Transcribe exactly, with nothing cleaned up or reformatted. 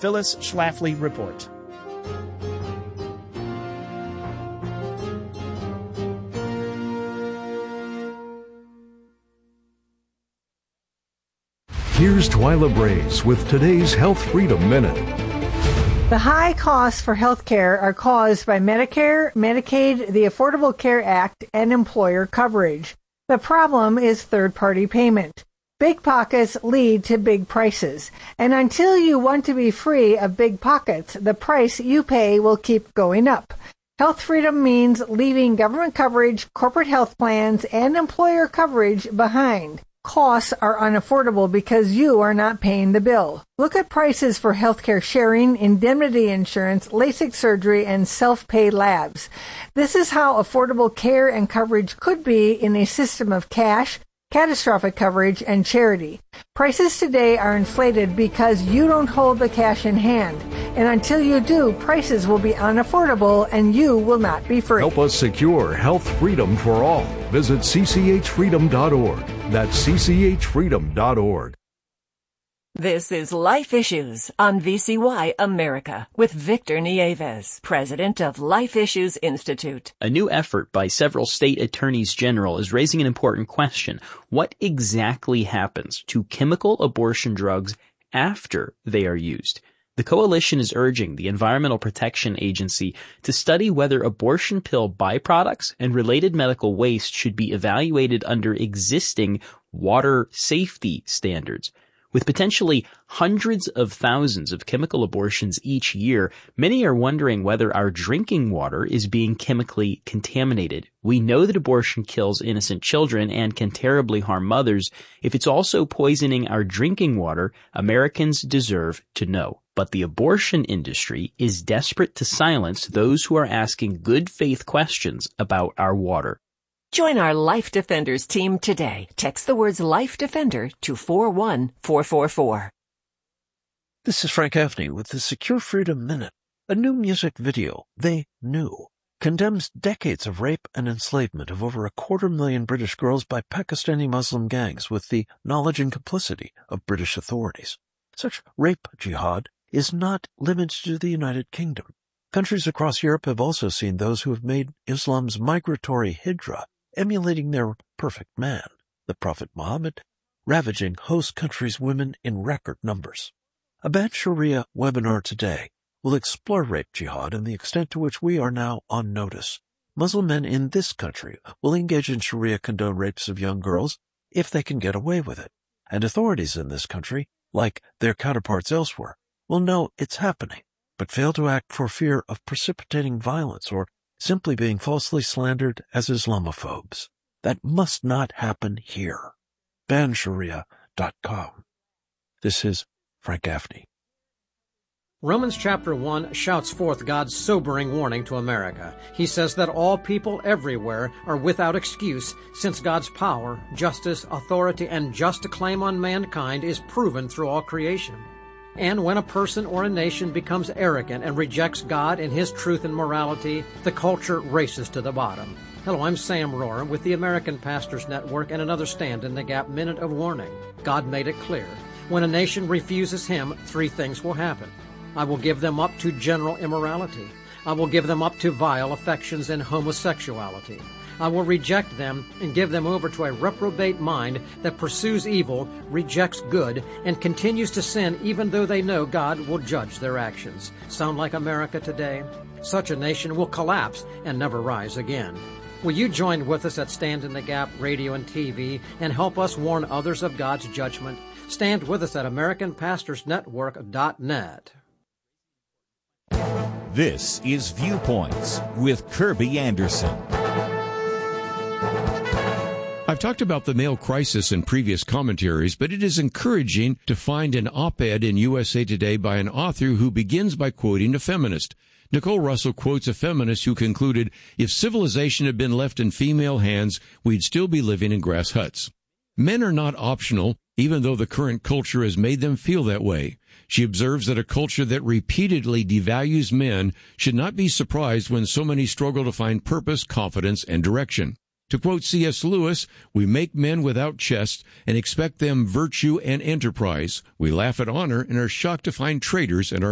Phyllis Schlafly report. Here's Twyla Braze with today's Health Freedom Minute. The high costs for health care are caused by Medicare, Medicaid, the Affordable Care Act, and employer coverage. The problem is third-party payment. Big pockets lead to big prices, and until you want to be free of big pockets, the price you pay will keep going up. Health freedom means leaving government coverage, corporate health plans, and employer coverage behind. Costs are unaffordable because you are not paying the bill. Look at prices for healthcare sharing, indemnity insurance, LASIK surgery, and self-pay labs. This is how affordable care and coverage could be in a system of cash, catastrophic coverage, and charity. Prices today are inflated because you don't hold the cash in hand. And until you do, prices will be unaffordable and you will not be free. Help us secure health freedom for all. Visit c c h freedom dot org. That's c c h freedom dot org. This is Life Issues on V C Y America with Victor Nieves, president of Life Issues Institute. A new effort by several state attorneys general is raising an important question. What exactly happens to chemical abortion drugs after they are used? The coalition is urging the Environmental Protection Agency to study whether abortion pill byproducts and related medical waste should be evaluated under existing water safety standards. With potentially hundreds of thousands of chemical abortions each year, many are wondering whether our drinking water is being chemically contaminated. We know that abortion kills innocent children and can terribly harm mothers. If it's also poisoning our drinking water, Americans deserve to know. But the abortion industry is desperate to silence those who are asking good faith questions about our water. Join our Life Defenders team today. Text the words Life Defender to four one four four four. This is Frank Gaffney with the Secure Freedom Minute. A new music video, They Knew, condemns decades of rape and enslavement of over a quarter million British girls by Pakistani Muslim gangs with the knowledge and complicity of British authorities. Such rape jihad is not limited to the United Kingdom. Countries across Europe have also seen those who have made Islam's migratory hijra, emulating their perfect man, the Prophet Muhammad, ravaging host countries' women in record numbers. A Bad Sharia webinar today will explore rape jihad and the extent to which we are now on notice. Muslim men in this country will engage in Sharia condone rapes of young girls if they can get away with it. And authorities in this country, like their counterparts elsewhere, will know it's happening, but fail to act for fear of precipitating violence or simply being falsely slandered as Islamophobes. That must not happen here. ban sharia dot com. This is Frank Gaffney. Romans chapter one shouts forth God's sobering warning to America. He says that all people everywhere are without excuse, since God's power, justice, authority, and just claim on mankind is proven through all creation. And when a person or a nation becomes arrogant and rejects God and His truth and morality, the culture races to the bottom. Hello, I'm Sam Rohrer with the American Pastors Network and another Stand in the Gap Minute of Warning. God made it clear. When a nation refuses Him, three things will happen. I will give them up to general immorality. I will give them up to vile affections and homosexuality. I will reject them and give them over to a reprobate mind that pursues evil, rejects good, and continues to sin even though they know God will judge their actions. Sound like America today? Such a nation will collapse and never rise again. Will you join with us at Stand in the Gap Radio and T V and help us warn others of God's judgment? Stand with us at American Pastors Network dot net. This is Viewpoints with Kirby Anderson. I've talked about the male crisis in previous commentaries, but it is encouraging to find an op-ed in U S A Today by an author who begins by quoting a feminist. Nicole Russell quotes a feminist who concluded, if civilization had been left in female hands, we'd still be living in grass huts. Men are not optional, even though the current culture has made them feel that way. She observes that a culture that repeatedly devalues men should not be surprised when so many struggle to find purpose, confidence, and direction. To quote C S Lewis, we make men without chests and expect them virtue and enterprise. We laugh at honor and are shocked to find traitors in our